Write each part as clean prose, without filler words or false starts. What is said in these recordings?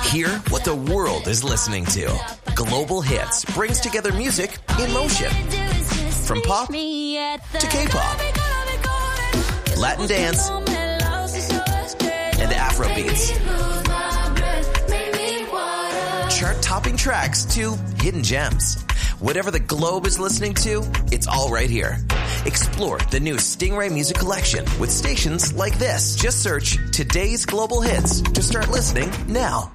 Hear what the world is listening to. Global Hits brings together music in motion. From pop to K-pop, Latin dance, and Afro beats. Chart-topping tracks to hidden gems. Whatever the globe is listening to, it's all right here. Explore the new Stingray Music Collection with stations like this. Just search Today's Global Hits to start listening now.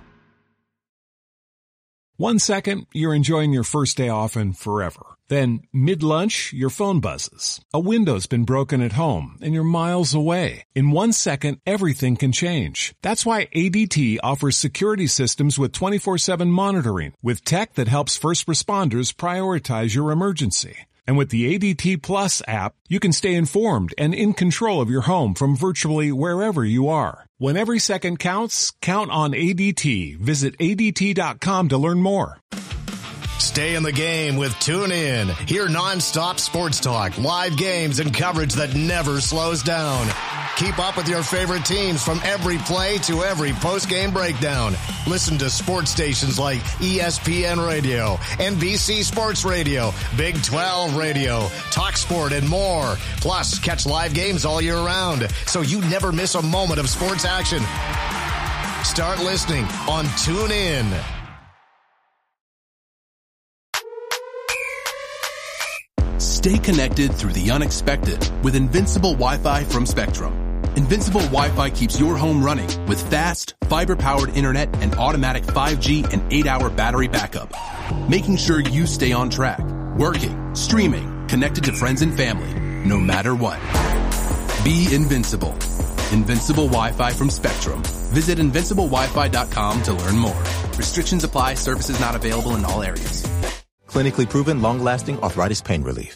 1 second, you're enjoying your first day off and forever. Then, mid-lunch, your phone buzzes. A window's been broken at home, and you're miles away. In 1 second, everything can change. That's why ADT offers security systems with 24/7 monitoring, with tech that helps first responders prioritize your emergency. And with the ADT Plus app, you can stay informed and in control of your home from virtually wherever you are. When every second counts, count on ADT. Visit ADT.com to learn more. Stay in the game with TuneIn. Hear nonstop sports talk, live games, and coverage that never slows down. Keep up with your favorite teams from every play to every post-game breakdown. Listen to sports stations like ESPN Radio, NBC Sports Radio, Big 12 Radio, TalkSport, and more. Plus, catch live games all year round, so you never miss a moment of sports action. Start listening on TuneIn. Stay connected through the unexpected with Invincible Wi-Fi from Spectrum. Invincible Wi-Fi keeps your home running with fast, fiber-powered internet and automatic 5G and 8-hour battery backup, making sure you stay on track, working, streaming, connected to friends and family, no matter what. Be invincible. Invincible Wi-Fi from Spectrum. Visit invinciblewifi.com to learn more. Restrictions apply. Services not available in all areas. Clinically proven, long-lasting arthritis pain relief.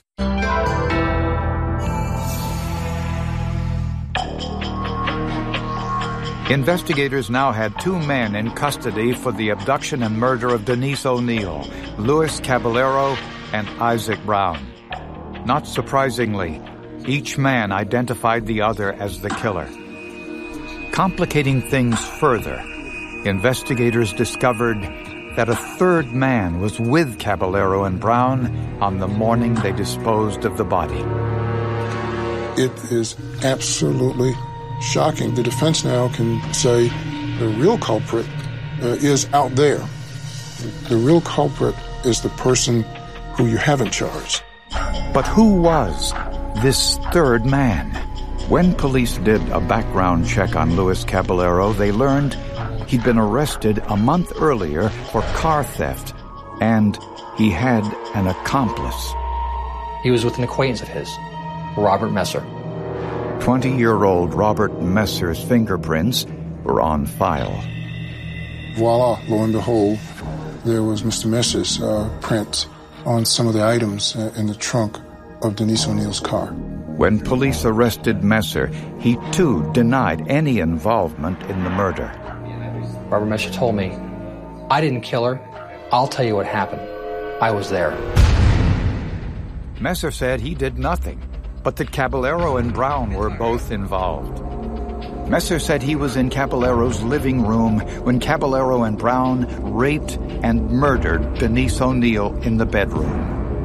Investigators now had 2 men in custody for the abduction and murder of Denise O'Neil, Luis Caballero, and Isaac Brown. Not surprisingly, each man identified the other as the killer. Complicating things further, investigators discovered that a third man was with Caballero and Brown on the morning they disposed of the body. It is absolutely shocking. The defense now can say the real culprit is out there. The real culprit is the person who you haven't charged. But who was this third man? When police did a background check on Luis Caballero, they learned he'd been arrested a month earlier for car theft, and he had an accomplice. He was with an acquaintance of his, Robert Messer. 20-year-old Robert Messer's fingerprints were on file. Voila, lo and behold, there was Mr. Messer's print on some of the items in the trunk of Denise O'Neil's car. When police arrested Messer, he too denied any involvement in the murder. Robert Messer told me, "I didn't kill her. I'll tell you what happened. I was there." Messer said he did nothing, but that Caballero and Brown were both involved. Messer said he was in Caballero's living room when Caballero and Brown raped and murdered Denise O'Neil in the bedroom.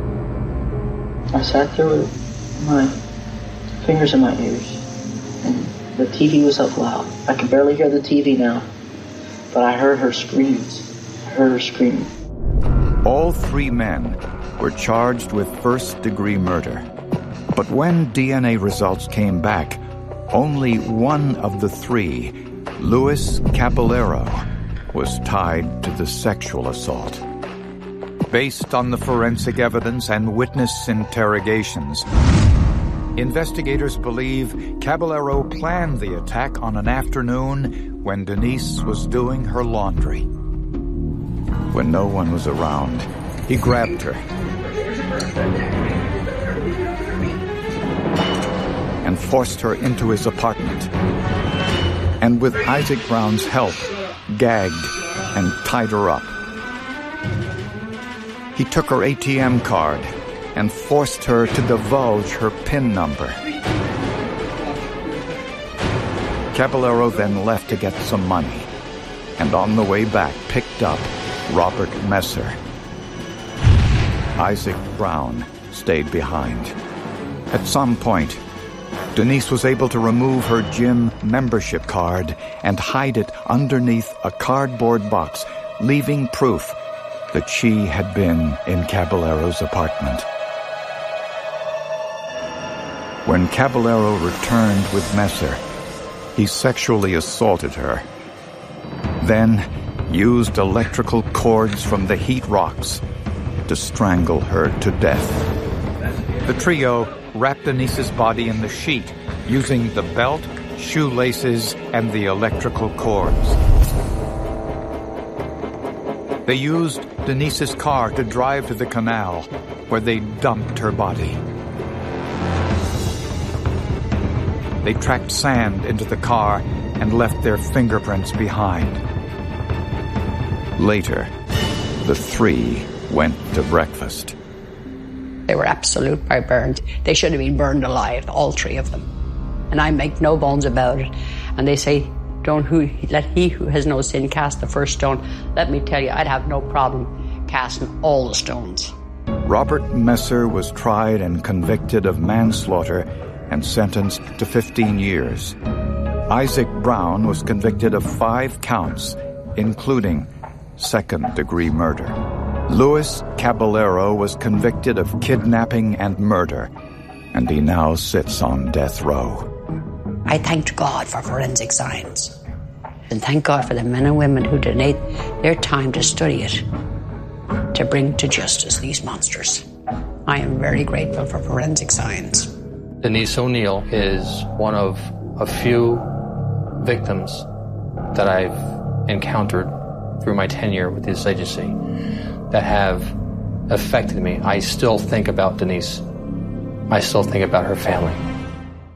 I sat there with my fingers in my ears, and the TV was up loud. I can barely hear the TV now. But I heard her screams. All 3 men were charged with first-degree murder. But when DNA results came back, only one of the 3, Luis Caballero, was tied to the sexual assault. Based on the forensic evidence and witness interrogations, investigators believe Caballero planned the attack on an afternoon when Denise was doing her laundry. When no one was around, he grabbed her and forced her into his apartment, and with Isaac Brown's help, gagged and tied her up. He took her ATM card and forced her to divulge her PIN number. Caballero then left to get some money. and on the way back picked up Robert Messer. Isaac Brown stayed behind. At some point, Denise was able to remove her gym membership card and hide it underneath a cardboard box, leaving proof that she had been in Caballero's apartment. When Caballero returned with Messer, he sexually assaulted her, then used electrical cords from the heat rocks to strangle her to death. The trio wrapped Denise's body in the sheet, using the belt, shoelaces, and the electrical cords. They used Denise's car to drive to the canal, where they dumped her body. They tracked sand into the car and left their fingerprints behind. Later, the three went to breakfast. They were absolute barbarians. They should have been burned alive, all three of them. And I make no bones about it. And they say, let he who has no sin cast the first stone. Let me tell you, I'd have no problem casting all the stones. Robert Messer was tried and convicted of manslaughter and sentenced to 15 years. Isaac Brown was convicted of 5 counts, including second-degree murder. Luis Caballero was convicted of kidnapping and murder, and he now sits on death row. I thanked God for forensic science, and thank God for the men and women who donate their time to study it, to bring to justice these monsters. I am very grateful for forensic science. Denise O'Neil is one of a few victims that I've encountered through my tenure with this agency that have affected me. I still think about Denise. I still think about her family.